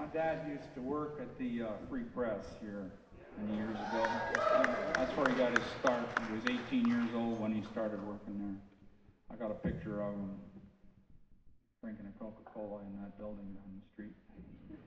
dad used to work at the Free Press here many years ago. That's where he got his start. He was 18 years old when he started working there. I got a picture of him drinking a Coca-Cola in that building down the street.